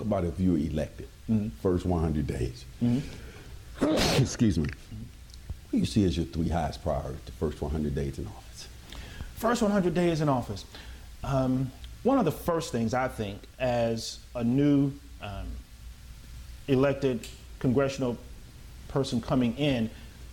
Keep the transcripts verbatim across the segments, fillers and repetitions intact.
about if you're elected, mm-hmm. first one hundred days. Mm-hmm. Excuse me. What do you see as your three highest priorities the first one hundred days in office? First one hundred days in office. Um, one of the first things I think as a new um, elected congressional person coming in,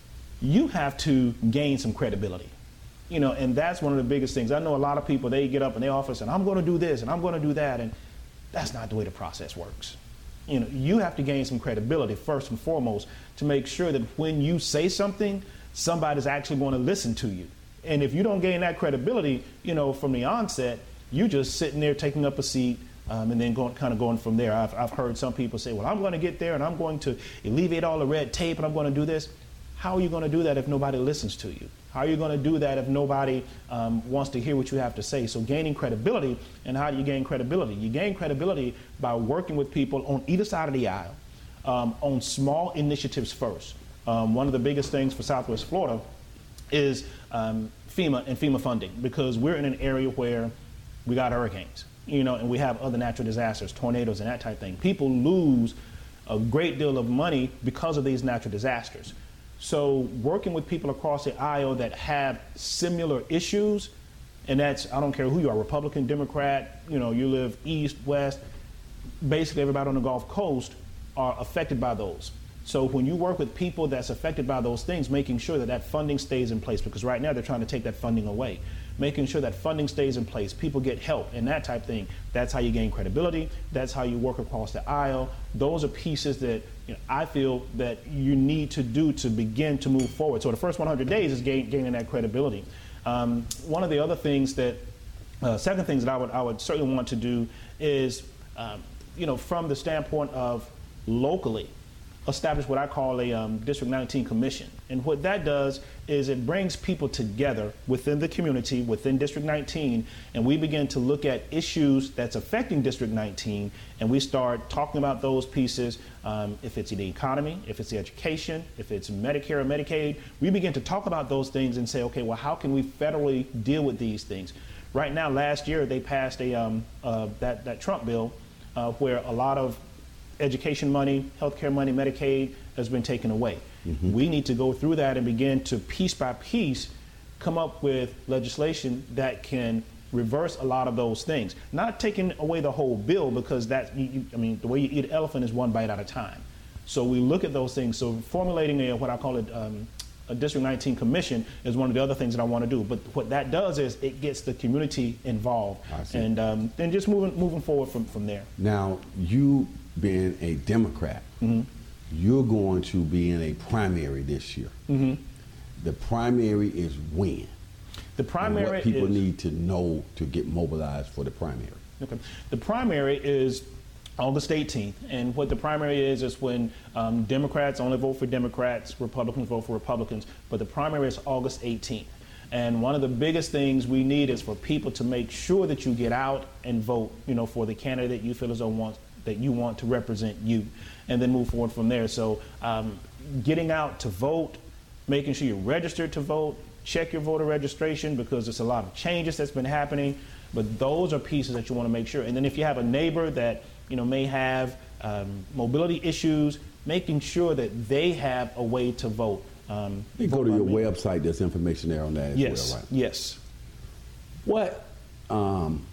you have to gain some credibility. You know, and that's one of the biggest things. I know a lot of people, they get up in their office and I'm going to do this and I'm going to do that, and that's not the way the process works. You know, you have to gain some credibility first and foremost to make sure that when you say something, somebody's actually going to listen to you. And if you don't gain that credibility, you know, from the onset, you're just sitting there taking up a seat um, and then going, kind of going from there. I've, I've heard some people say, well, I'm going to get there and I'm going to alleviate all the red tape and I'm going to do this. How are you going to do that if nobody listens to you? How are you going to do that if nobody um, wants to hear what you have to say? So gaining credibility, and how do you gain credibility? You gain credibility by working with people on either side of the aisle, um, on small initiatives first. Um, one of the biggest things for Southwest Florida is um, FEMA and FEMA funding, because we're in an area where we got hurricanes, you know, and we have other natural disasters, tornadoes and that type of thing. People lose a great deal of money because of these natural disasters. So working with people across the aisle that have similar issues, and that's, I don't care who you are, Republican, Democrat, you know, you live east, west, basically everybody on the Gulf Coast are affected by those. So when you work with people that's affected by those things, making sure that that funding stays in place, because right now they're trying to take that funding away, making sure that funding stays in place, people get help and that type of thing. That's how you gain credibility. That's how you work across the aisle. Those are pieces that, you know, I feel that you need to do to begin to move forward. So the first one hundred days is gain, gaining that credibility. Um, one of the other things that, uh, second things that I would, I would certainly want to do is, um, you know, from the standpoint of locally, establish what I call a um, District nineteen Commission. And what that does is it brings people together within the community, within District nineteen, and we begin to look at issues that's affecting District nineteen, and we start talking about those pieces. Um, if it's the economy, if it's the education, if it's Medicare or Medicaid, we begin to talk about those things and say, okay, well, how can we federally deal with these things? Right now, last year, they passed a um, uh, that, that Trump bill uh, where a lot of education money, healthcare money, Medicaid has been taken away. Mm-hmm. We need to go through that and begin to piece by piece come up with legislation that can reverse a lot of those things. Not taking away the whole bill, because that, you, you, I mean, the way you eat an elephant is one bite at a time. So we look at those things. So formulating a, what I call it, um, a District nineteen Commission is one of the other things that I want to do. But what that does is it gets the community involved, and um, and just moving moving forward from, from there. Now, you being a Democrat, mm-hmm. you're going to be in a primary this year. Mm-hmm. The primary is when? The primary and what people is, need to know to get mobilized for the primary. Okay. The primary is August eighteenth, and what the primary is is when um, Democrats only vote for Democrats, Republicans vote for Republicans, but the primary is August eighteenth. And one of the biggest things we need is for people to make sure that you get out and vote, you know, for the candidate you feel as though wants, that you want to represent you, and then move forward from there. So um, getting out to vote, making sure you're registered to vote, check your voter registration, because there's a lot of changes that's been happening, but those are pieces that you want to make sure. And then if you have a neighbor that, you know, may have um, mobility issues, making sure that they have a way to vote. Um, you go to your me. website, there's information there on that as yes, well, right? Yes. What, um,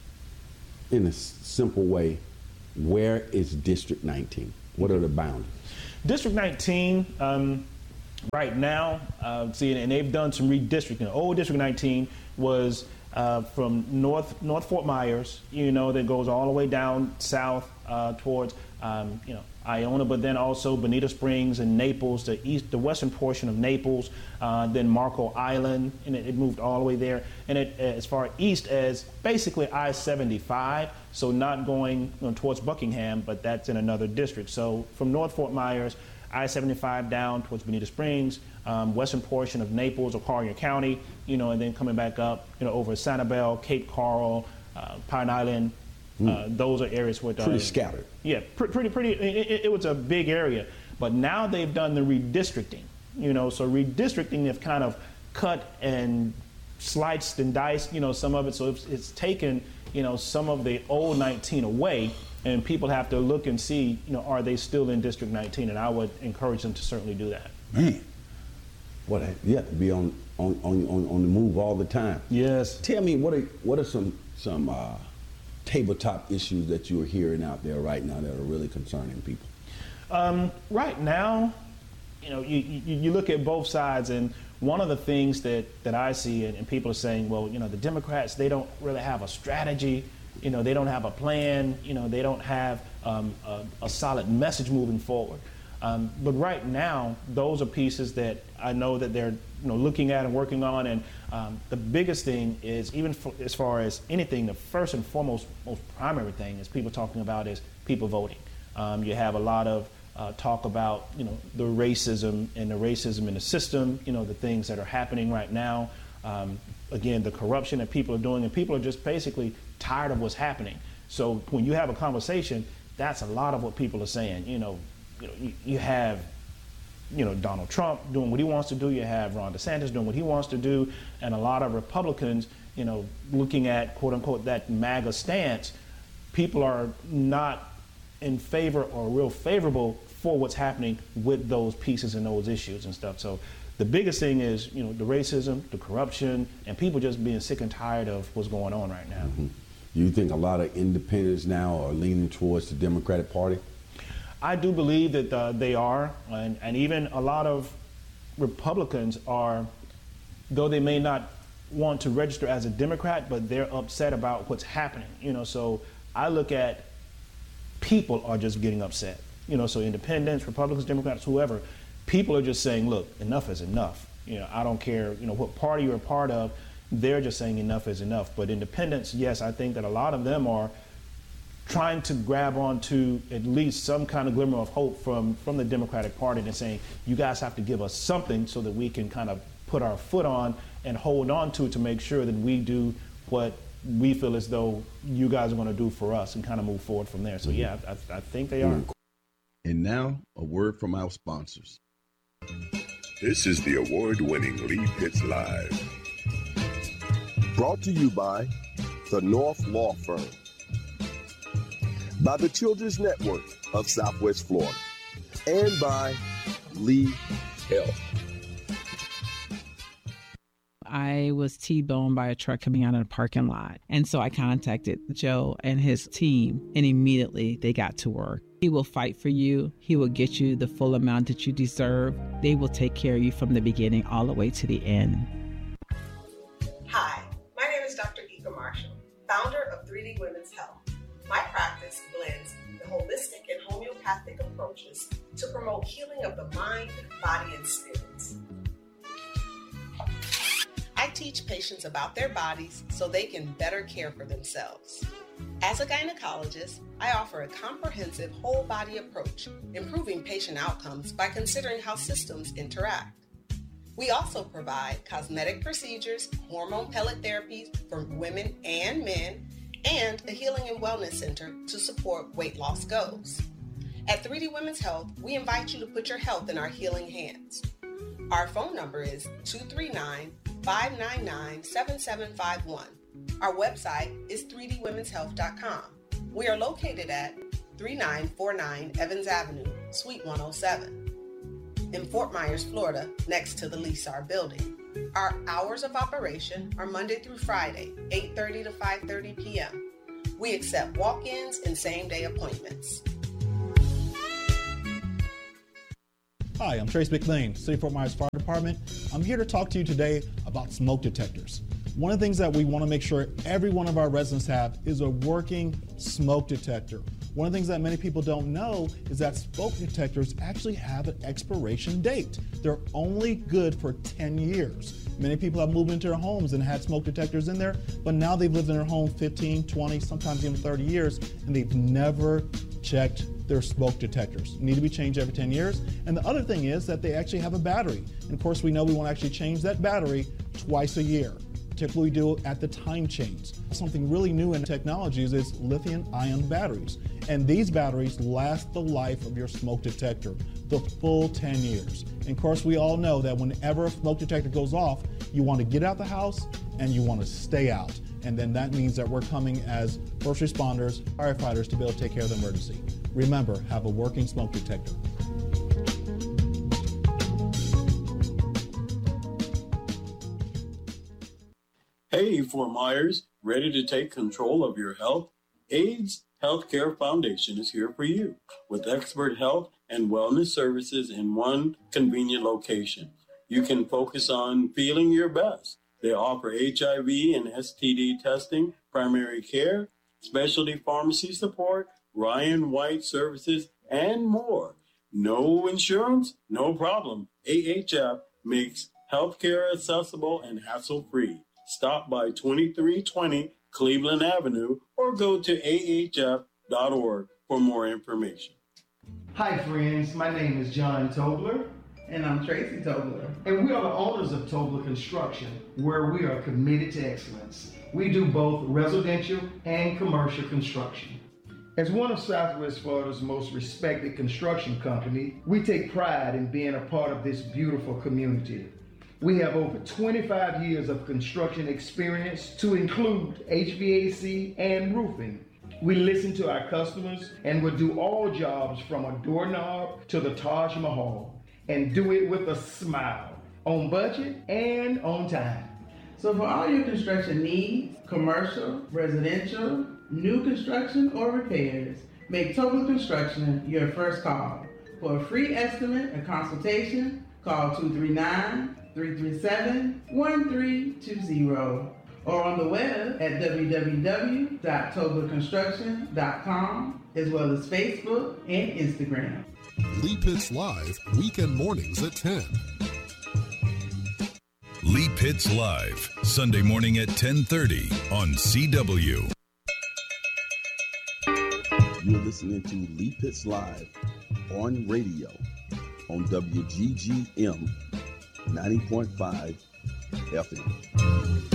in a simple way, where is District nineteen? What are the boundaries? District nineteen, um, right now, uh, see, and they've done some redistricting. Old District nineteen was uh, from North North Fort Myers, you know, that goes all the way down south uh, towards, um, you know, Iona, but then also Bonita Springs and Naples, the east, the western portion of Naples, uh, then Marco Island, and it, it moved all the way there. And it, as far east as basically I seventy-five, so not going, you know, towards Buckingham, but that's in another district. So from North Fort Myers, I seventy-five down towards Bonita Springs, um, western portion of Naples or Collier County, you know, and then coming back up, you know, over Sanibel, Cape Coral, uh, Pine Island. Uh, those are areas where pretty uh, scattered. Yeah, pr- pretty, pretty. It, it was a big area, but now they've done the redistricting. You know, so redistricting, they've kind of cut and sliced and diced, you know, some of it. So it's, it's taken, you know, some of the old nineteen away and people have to look and see, you know, are they still in District nineteen? And I would encourage them to certainly do that. Man, what you have to be on on, on on on the move all the time. Yes. Tell me, what are what are some some uh, tabletop issues that you're hearing out there right now that are really concerning people? Um, right now, you know, you, you, you look at both sides, and one of the things that, that I see, and, and people are saying, well, you know, the Democrats, they don't really have a strategy, you know, they don't have a plan, you know, they don't have um, a, a solid message moving forward. Um, but right now, those are pieces that I know that they're, you know, looking at and working on. And um, the biggest thing is, even for, as far as anything, the first and foremost, most primary thing is people talking about is people voting. Um, you have a lot of uh, talk about, you know, the racism and the racism in the system, you know, the things that are happening right now. Um, again, the corruption that people are doing, and people are just basically tired of what's happening. So when you have a conversation, that's a lot of what people are saying. You know, you know, you, you have, you know, Donald Trump doing what he wants to do. You have Ron DeSantis doing what he wants to do, and a lot of Republicans, you know, looking at quote unquote that MAGA stance. People are not in favor or real favorable for what's happening with those pieces and those issues and stuff. So the biggest thing is, you know, the racism, the corruption, and people just being sick and tired of what's going on right now. Mm-hmm. Do you think a lot of independents now are leaning towards the Democratic Party? I do believe that uh, they are, and, and even a lot of Republicans are, though they may not want to register as a Democrat, but they're upset about what's happening. You know, so I look at people are just getting upset. You know, so independents, Republicans, Democrats, whoever, people are just saying, look, enough is enough. You know, I don't care, you know, what party you're a part of, they're just saying enough is enough. But independents, yes, I think that a lot of them are trying to grab onto at least some kind of glimmer of hope from, from the Democratic Party and saying, you guys have to give us something so that we can kind of put our foot on and hold on to it to make sure that we do what we feel as though you guys are going to do for us and kind of move forward from there. So, yeah, I, I think they are. And now, a word from our sponsors. This is the award-winning Leave Hits Live. Brought to you by the North Law Firm, by the Children's Network of Southwest Florida, and by Lee Health. I was T-boned by a truck coming out of the parking lot. And so I contacted Joe and his team, and immediately they got to work. He will fight for you. He will get you the full amount that you deserve. They will take care of you from the beginning all the way to the end. Hi, my name is Doctor Ika Marshall, founder of three D Women's Health. My practice blends the holistic and homeopathic approaches to promote healing of the mind, body, and spirits. I teach patients about their bodies so they can better care for themselves. As a gynecologist, I offer a comprehensive whole body approach, improving patient outcomes by considering how systems interact. We also provide cosmetic procedures, hormone pellet therapies for women and men, and a healing and wellness center to support weight loss goals. At three D Women's Health, we invite you to put your health in our healing hands. Our phone number is two three nine, five nine nine, seven seven five one. Our website is three d women's health dot com. We are located at thirty-nine forty-nine Evans Avenue, Suite one oh seven, in Fort Myers, Florida, next to the Lysar building. Our hours of operation are Monday through Friday, eight thirty to five thirty p.m. We accept walk-ins and same-day appointments. Hi, I'm Trace McLean, City of Fort Myers Fire Department. I'm here to talk to you today about smoke detectors. One of the things that we want to make sure every one of our residents have is a working smoke detector. One of the things that many people don't know is that smoke detectors actually have an expiration date. They're only good for ten years. Many people have moved into their homes and had smoke detectors in there, but now they've lived in their home fifteen, twenty, sometimes even thirty years, and they've never checked their smoke detectors. Need to be changed every ten years. And the other thing is that they actually have a battery. And of course, we know we want to actually change that battery twice a year. Typically we do at the time change. Something really new in technologies is lithium ion batteries. And these batteries last the life of your smoke detector, the full ten years. And of course, we all know that whenever a smoke detector goes off, you want to get out the house and you want to stay out. and then that means that we're coming as first responders, firefighters, to be able to take care of the emergency. Remember, have a working smoke detector. Hey, Fort Myers, ready to take control of your health? AIDS Healthcare Foundation is here for you with expert health and wellness services in one convenient location. You can focus on feeling your best. They offer H I V and S T D testing, primary care, specialty pharmacy support, Ryan White services, and more. No insurance? No problem. A H F makes healthcare accessible and hassle-free. Stop by twenty-three twenty Cleveland Avenue or go to A H F dot org for more information. Hi friends, my name is John Tobler. And I'm Tracy Tobler. And we are the owners of Tobler Construction, where we are committed to excellence. We do both residential and commercial construction. As one of Southwest Florida's most respected construction company, we take pride in being a part of this beautiful community. We have over twenty-five years of construction experience to include H V A C and roofing. We listen to our customers and will do all jobs from a doorknob to the Taj Mahal, and do it with a smile, on budget and on time. So for all your construction needs, commercial, residential, new construction, or repairs, make Tobler Construction your first call. For a free estimate and consultation, call two three nine, three three seven, one three two zero or on the web at w w w dot tobler construction dot com, as well as Facebook and Instagram. Lee Pitts Live, weekend mornings at ten. Lee Pitts Live, Sunday morning at ten thirty on C W. You're listening to Lee Pitts Live on radio on W G G M ninety point five F M.